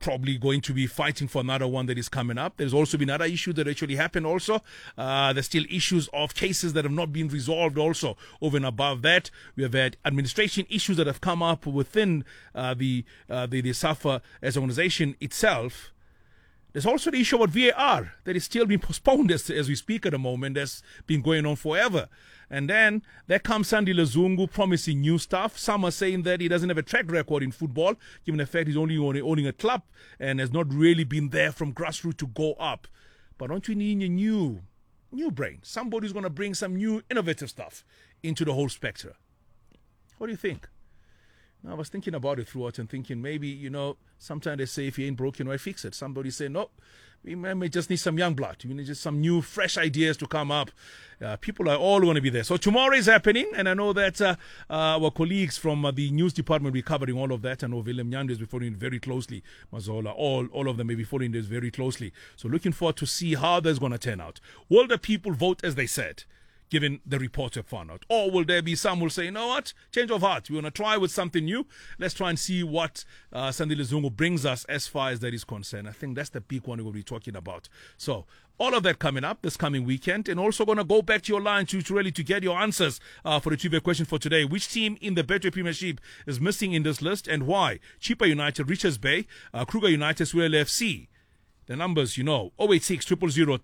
probably going to be fighting for another one that is coming up. There's also been another issue that actually happened also. There's still issues of cases that have not been resolved also. Over and above that, we have had administration issues that have come up within the SAFA as an organization itself. There's also the issue about VAR that is still being postponed as we speak at the moment. That's been going on forever. And then there comes Sandile Zungu promising new stuff. Some are saying that he doesn't have a track record in football, given the fact he's only owning a club and has not really been there from grassroots to go up. But don't we need a new brain? Somebody's going to bring some new innovative stuff into the whole spectrum. What do you think? I was thinking about it throughout and thinking maybe, sometimes they say if you ain't broken, why fix it? Somebody say, no, we may just need some young blood. We need just some new, fresh ideas to come up. People are all going to be there. So tomorrow is happening, and I know that our colleagues from the news department will be covering all of that. I know Willem Nyanda is following it very closely. Mazola, all of them may be following this very closely. So looking forward to see how that's going to turn out. Will the people vote as they said, given the reports have found out? Or will there be some who will say, you know what, change of heart, we want to try with something new. Let's try and see what Sandile Zungu brings us as far as that is concerned. I think that's the big one we'll be talking about. So all of that coming up this coming weekend, and also going to go back to your line to really to get your answers for the trivia question for today. Which team in the Betway Premiership is missing in this list and why? Chippa United, Richards Bay, Kruger United, Swell FC. The numbers, 086 000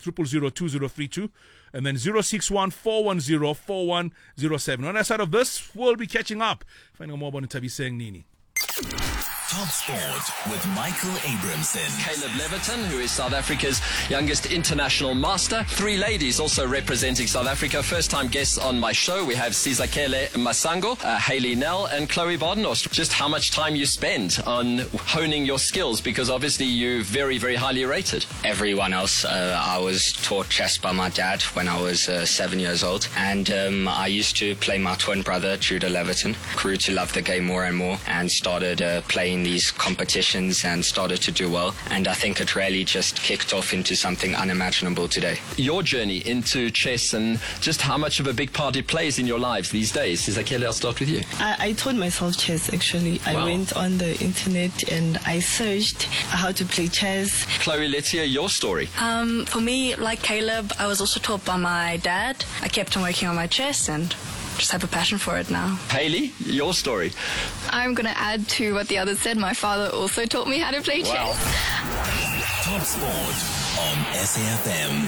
2032 and then 061 410 4107. On that side of this, we'll be catching up. Finding out more about Ntabiseng Nini. Top Sport with Michael Abramson. Caleb Leverton, who is South Africa's youngest international master. Three ladies also representing South Africa. First-time guests on my show. We have Sizakele Masango, Hayley Nell, and Chloe Badenhorst. Just how much time you spend on honing your skills, because obviously you're very, very highly rated. Everyone else, I was taught chess by my dad when I was 7 years old, and I used to play my twin brother, Judah Leverton. Grew to love the game more and more, and started playing these competitions and started to do well, and I think it really just kicked off into something unimaginable today. Your journey into chess and just how much of a big part it plays in your lives these days. Sizakele, I'll start with you. I taught myself chess actually. Wow. I went on the internet and I searched how to play chess. Chloe, let's hear your story. For me, like Caleb, I was also taught by my dad. I kept on working on my chess and just have a passion for it now. Hayley, your story. I'm going to add to what the others said. My father also taught me how to play chess. Top Sport on SAFM.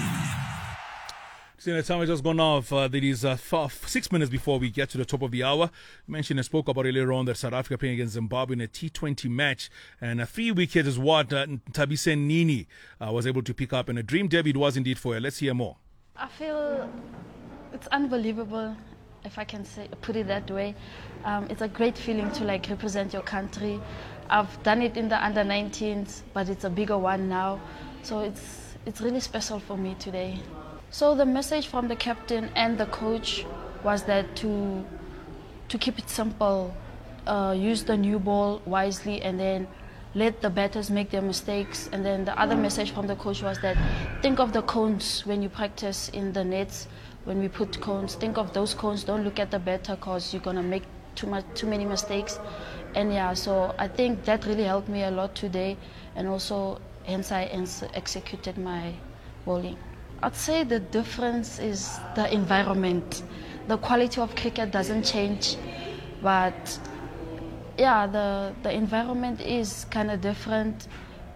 The time has just gone off. There is 6 minutes before we get to the top of the hour. You mentioned and spoke about earlier on that South Africa playing against Zimbabwe in a T20 match. And 3 wickets is what Ntabiseng Nini was able to pick up. And a dream debut it was indeed for her. Let's hear more. I feel it's unbelievable, if I can put it that way. It's a great feeling to represent your country. I've done it in the under-19s, but it's a bigger one now. So it's really special for me today. So the message from the captain and the coach was that to keep it simple, use the new ball wisely, and then let the batters make their mistakes. And then the other message from the coach was that think of the cones when you practice in the nets. When we put cones, think of those cones. Don't look at the batter because you're gonna make too many mistakes. And yeah, so I think that really helped me a lot today, and also hence I executed my bowling. I'd say the difference is the environment. The quality of cricket doesn't change, but yeah, the environment is kind of different.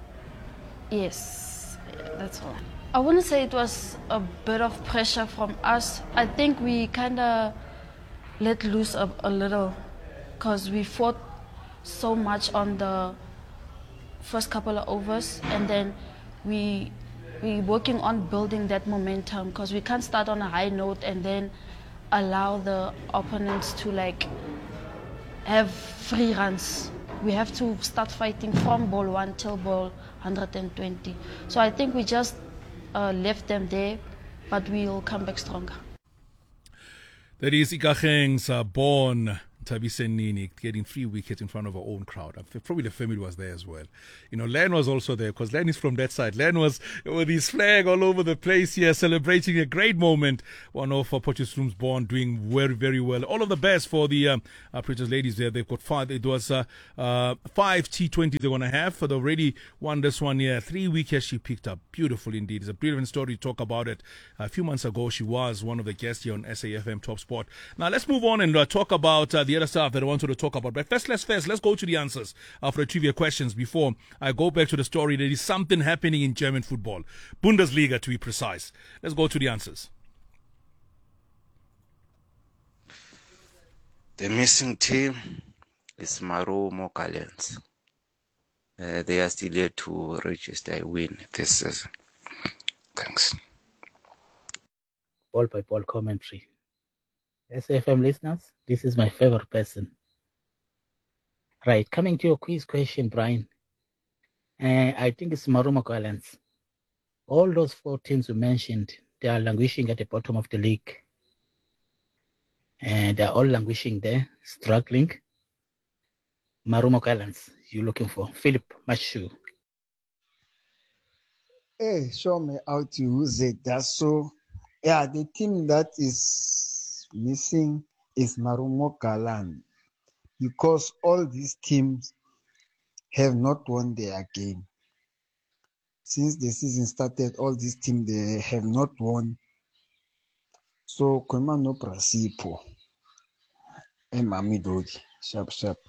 Yes, that's all. I wouldn't say it was a bit of pressure from us. I think we kind of let loose a little because we fought so much on the first couple of overs, and then we're working on building that momentum because we can't start on a high note and then allow the opponents to have free runs. We have to start fighting from ball 1 till ball 120. So I think we just left them there, but we'll come back stronger. That is Ikageng's born Tabise Nini getting 3 wickets in front of her own crowd. Probably the family was there as well. Len was also there because Len is from that side. Len was with his flag all over the place here, celebrating a great moment. One of Potchefstroom's born, doing very, very well. All of the best for the Princess ladies there. They've got 5. It was 5 T20 they're going to have. They already won this one here. 3 wickets she picked up. Beautiful indeed. It's a brilliant story to talk about it. A few months ago, she was one of the guests here on SAFM Top Sport. Now, let's move on and talk about the other stuff that I wanted to talk about. But first, let's go to the answers for the trivia questions before I go back to the story. There is something happening in German football. Bundesliga, to be precise. Let's go to the answers. The missing team is Marumo Gallants. They are still yet to register a win this season. Thanks. Ball by ball commentary. SFM listeners, this is my favorite person. Right, coming to your quiz question, Brian. I think it's Marumo Gallants. All those 4 teams you mentioned, they are languishing at the bottom of the league. And they're all languishing there, struggling. Marumo Gallants, you're looking for. Philip Machu. Hey, show me how to use it. That's so. Yeah, the team that is missing is Marumo Gallants, because all these teams have not won their game. Since the season started, all these teams, they have not won. So, comment no prasipo. Mamidodi. Sharp.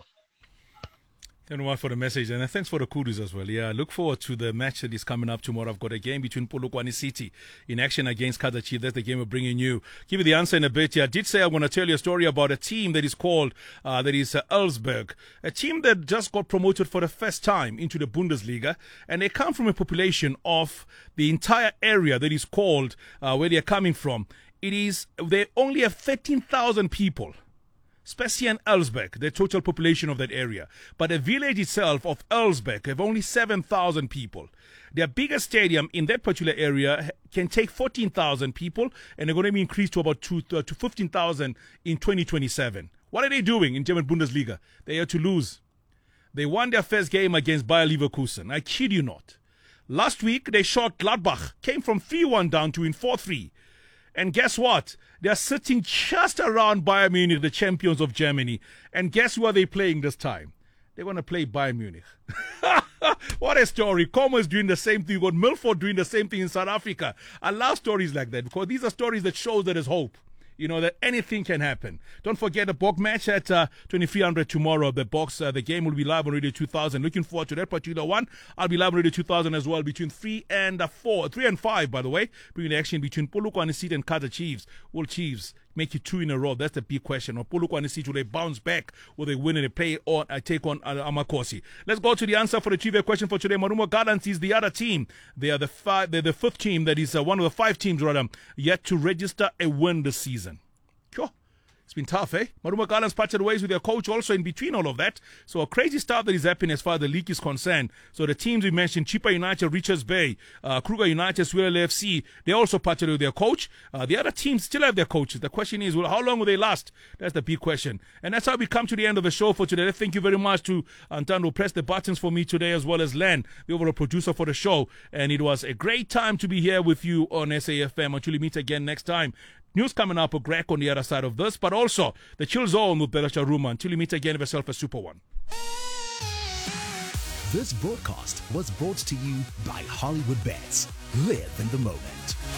Thank you for the message, and thanks for the kudos as well. Yeah, look forward to the match that is coming up tomorrow. I've got a game between Polokwane City in action against Kaizer Chiefs. That's the game we're bringing you. Give you the answer in a bit. Yeah, I did say I'm going to tell you a story about a team that is called, Elfsberg, a team that just got promoted for the first time into the Bundesliga, and they come from a population of the entire area that is called, where they're coming from. They only have 13,000 people. Specian Elfsberg, the total population of that area. But the village itself of Elfsberg have only 7,000 people. Their biggest stadium in that particular area can take 14,000 people, and they're going to be increased to about to 15,000 in 2027. What are they doing in German Bundesliga? They are to lose. They won their first game against Bayer Leverkusen. I kid you not. Last week, they shot Gladbach, came from 3-1 down to win 4-3. And guess what? They are sitting just around Bayern Munich, the champions of Germany. And guess who are they playing this time? They're going to play Bayern Munich. What a story. Como is doing the same thing. You got Milford doing the same thing in South Africa. I love stories like that because these are stories that show that there's hope. That anything can happen. Don't forget the box match at 2300 tomorrow. The game will be live on Radio 2000. Looking forward to that particular one. I'll be live on Radio 2000 as well between 3 and 5, by the way. Bringing the action between Polokwane City and Kaizer Chiefs. Will Chiefs make it 2 in a row? That's the big question. Or Polokwane City, will they bounce back? Will they win and they play on take on Amakosi? Let's go to the answer for the trivia question for today. Marumo Gallants is the other team. They're the 5th team. That is one of the 5 teams yet to register a win this season. Sure. It's been tough, eh? Marumo Gallants parted ways with their coach also in between all of that. So crazy stuff that is happening as far as the league is concerned. So the teams we mentioned, Chippa United, Richards Bay, Kruger United, Swirl FC, they also parted with their coach. The other teams still have their coaches. The question is, well, how long will they last? That's the big question. And that's how we come to the end of the show for today. Thank you very much to Antan who pressed the buttons for me today, as well as Len, the overall producer for the show. And it was a great time to be here with you on SAFM. Until we meet again next time. News coming up with Greg on the other side of this, but also the Chill Zone with Belasha Ruma. Until you meet again, have yourself a super one. This broadcast was brought to you by Hollywood Bets. Live in the moment.